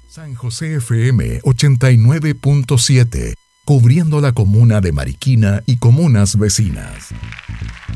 San José FM 89.7, cubriendo la comuna de Mariquina y comunas vecinas.